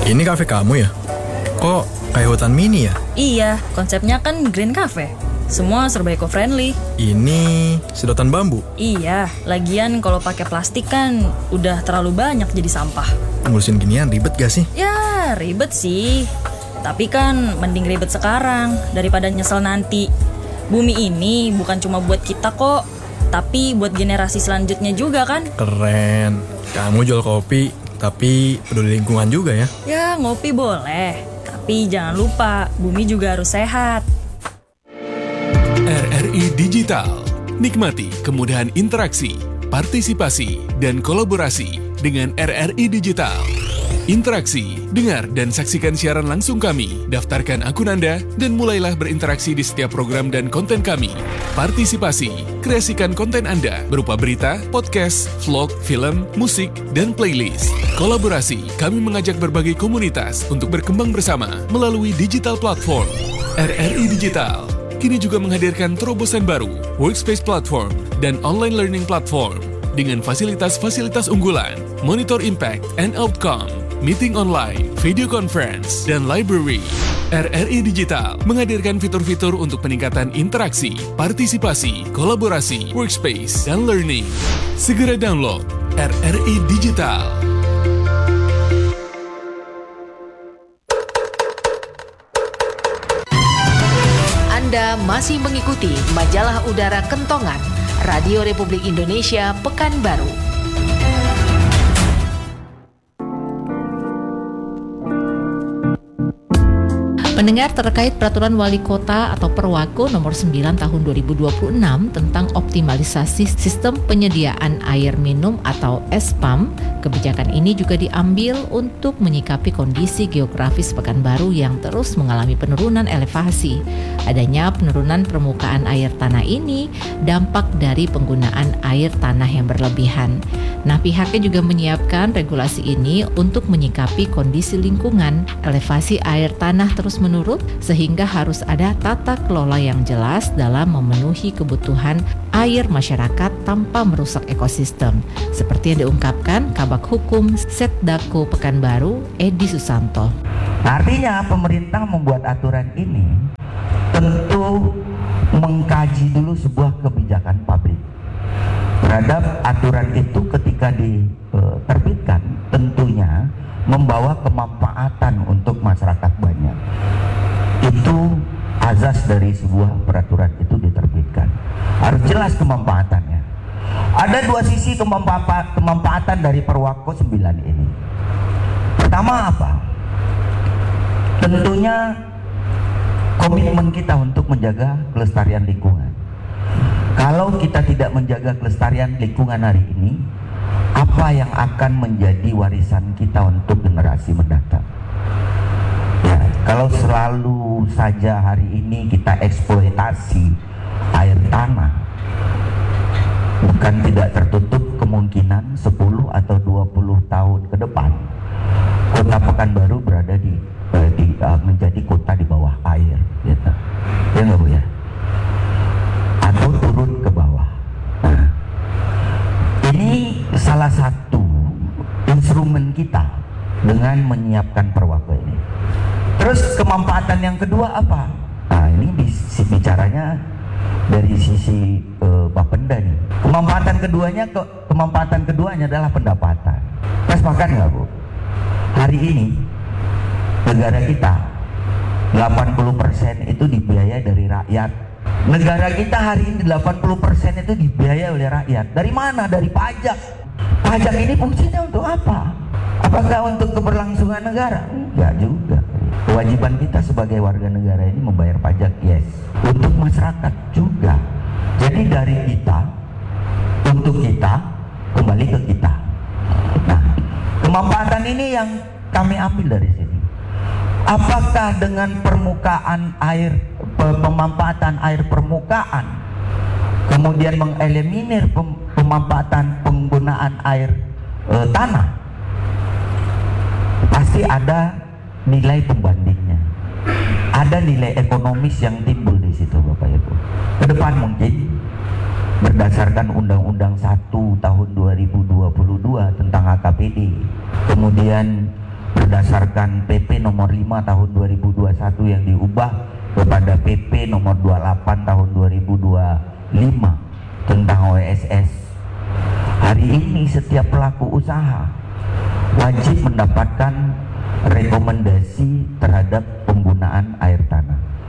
Ini kafe kamu ya? Kok kayak hutan mini ya? Iya, konsepnya kan Green Cafe. Semua serba eco-friendly. Ini sedotan bambu. Iya, lagian kalau pakai plastik kan udah terlalu banyak jadi sampah. Ngurusin ginian ribet gak sih? Ya, ribet sih. Tapi kan mending ribet sekarang daripada nyesel nanti. Bumi ini bukan cuma buat kita kok, tapi buat generasi selanjutnya juga kan. Keren. Kamu jual kopi, tapi peduli lingkungan juga ya? Ya, ngopi boleh. Tapi jangan lupa, bumi juga harus sehat. RRI Digital. Nikmati kemudahan interaksi, partisipasi, dan kolaborasi dengan RRI Digital. Interaksi, dengar dan saksikan siaran langsung kami, daftarkan akun Anda, dan mulailah berinteraksi di setiap program dan konten kami. Partisipasi, kreasikan konten Anda berupa berita, podcast, vlog, film, musik, dan playlist. Kolaborasi, kami mengajak berbagai komunitas untuk berkembang bersama melalui digital platform. RRI Digital kini juga menghadirkan terobosan baru, workspace platform, dan online learning platform dengan fasilitas-fasilitas unggulan, monitor impact and outcome, meeting online, video conference, dan library. RRI Digital menghadirkan fitur-fitur untuk peningkatan interaksi, partisipasi, kolaborasi, workspace, dan learning. Segera download RRI Digital. Anda masih mengikuti Majalah Udara Kentongan, Radio Republik Indonesia Pekanbaru. Pendengar, terkait Peraturan Wali Kota atau Perwako nomor 9 tahun 2026 tentang optimalisasi sistem penyediaan air minum atau SPAM, kebijakan ini juga diambil untuk menyikapi kondisi geografis Pekanbaru yang terus mengalami penurunan elevasi. Adanya penurunan permukaan air tanah ini dampak dari penggunaan air tanah yang berlebihan. Nah, pihaknya juga menyiapkan regulasi ini untuk menyikapi kondisi lingkungan. Elevasi air tanah terus menurun sehingga harus ada tata kelola yang jelas dalam memenuhi kebutuhan air masyarakat tanpa merusak ekosistem. Seperti yang diungkapkan Kabag Hukum Setdako Pekanbaru, Edi Susanto. Artinya pemerintah membuat aturan ini tentu mengkaji dulu sebuah kebijakan publik terhadap aturan itu. Ketika diterbitkan tentunya membawa kemanfaatan untuk masyarakat banyak. Itu azas dari sebuah peraturan itu diterbitkan, harus jelas kemanfaatannya. Ada dua sisi kemanfaatan dari Perwako 9 ini. Pertama apa? Tentunya komitmen kita untuk menjaga kelestarian lingkungan. Kalau kita tidak menjaga kelestarian lingkungan hari ini, apa yang akan menjadi warisan kita untuk generasi mendatang? Ya, kalau selalu saja hari ini kita eksploitasi air tanah, bukan tidak tertutup kemungkinan 10 atau 20 tahun ke depan Kota Pekanbaru berada menjadi kota di bawah air, gitu. Ya nggak Bu ya? Atau turun ke bawah. Nah, ini salah satu instrumen kita dengan menyiapkan Perwako ini. Terus kemanfaatan yang kedua apa? Nah, ini bicaranya dari sisi Bapenda nih. Kemanfaatan keduanya adalah pendapatan. Kita sepakat nggak Bu? Hari ini negara kita 80% itu dibiayai dari rakyat. Negara kita hari ini 80% itu dibiayai oleh rakyat. Dari mana? Dari pajak. Pajak ini fungsinya untuk apa? Apakah untuk keberlangsungan negara? Enggak juga. Kewajiban kita sebagai warga negara ini membayar pajak, yes. Untuk masyarakat juga. Jadi dari kita, untuk kita, kembali ke kita. Nah, kemanfaatan ini yang kami ambil dari sini. Apakah dengan permukaan air, pemanfaatan air permukaan, kemudian mengeliminir pemanfaatan penggunaan air tanah, pasti ada nilai pembandingnya, ada nilai ekonomis yang timbul di situ, Bapak Ibu. Ke depan mungkin berdasarkan Undang-Undang 1 tahun 2022 tentang HKPD, kemudian berdasarkan PP nomor 5 tahun 2021 yang diubah kepada PP nomor 28 tahun 2025 tentang OSS. Hari ini setiap pelaku usaha wajib mendapatkan rekomendasi terhadap penggunaan air tanah.